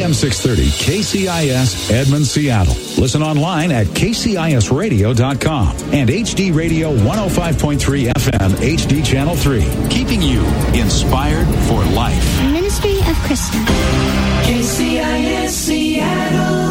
AM 630 KCIS Edmond, Seattle. Listen online at kcisradio.com and HD Radio 105.3 FM HD Channel 3. Keeping you inspired for life. Ministry of Krista. KCIS Seattle.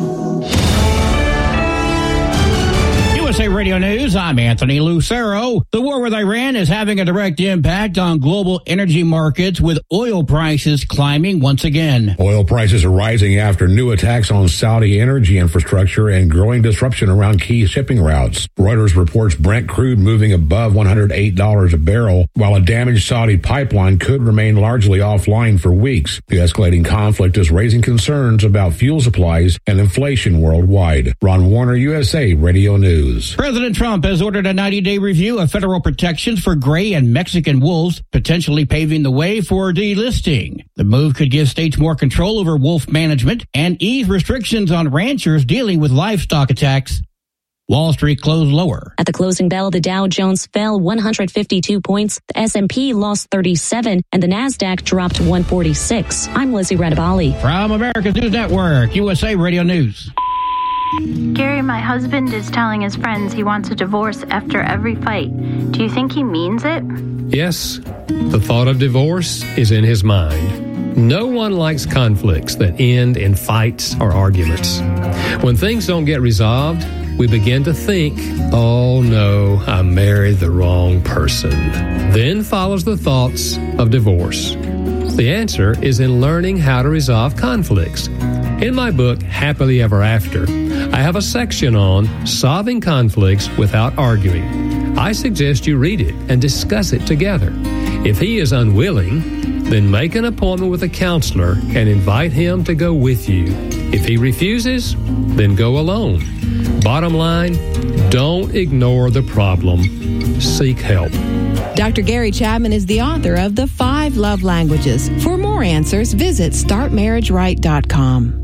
USA Radio News, I'm Anthony Lucero. The war with Iran is having a direct impact on global energy markets, with oil prices climbing once again. Oil prices are rising after new attacks on Saudi energy infrastructure and growing disruption around key shipping routes. Reuters reports Brent crude moving above $108 a barrel, while a damaged Saudi pipeline could remain largely offline for weeks. The escalating conflict is raising concerns about fuel supplies and inflation worldwide. Ron Warner, USA Radio News. President Trump has ordered a 90-day review of federal protections for gray and Mexican wolves, potentially paving the way for delisting. The move could give states more control over wolf management and ease restrictions on ranchers dealing with livestock attacks. Wall Street closed lower. At the closing bell, the Dow Jones fell 152 points, the S&P lost 37, and the Nasdaq dropped 146. I'm Lizzie Radabali. From America's News Network, USA Radio News. Gary, my husband is telling his friends he wants a divorce after every fight. Do you think he means it? Yes, the thought of divorce is in his mind. No one likes conflicts that end in fights or arguments. When things don't get resolved, we begin to think, oh no, I married the wrong person. Then follows the thoughts of divorce. The answer is in learning how to resolve conflicts. In my book, Happily Ever After, I have a section on solving conflicts without arguing. I suggest you read it and discuss it together. If he is unwilling, then make an appointment with a counselor and invite him to go with you. If he refuses, then go alone. Bottom line, don't ignore the problem. Seek help. Dr. Gary Chapman is the author of The 5 Love Languages. For more answers, visit startmarriageright.com.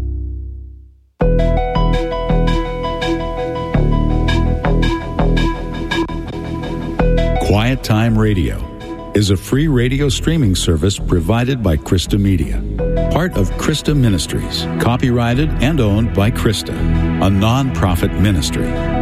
Quiet Time Radio is a free radio streaming service provided by Krista Media, part of Krista Ministries, copyrighted and owned by Krista, a non-profit ministry.